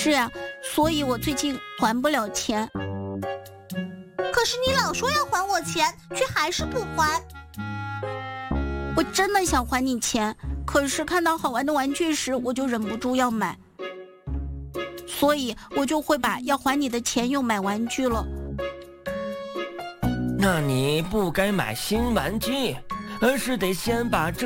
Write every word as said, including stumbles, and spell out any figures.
是啊，所以我最近还不了钱。 可是你老说要还我钱，却还是不还。 我真的想还你钱，可是看到好玩的玩具时，我就忍不住要买，所以我就会把要还你的钱用买玩具了。 那你不该买新玩具，而是得先把这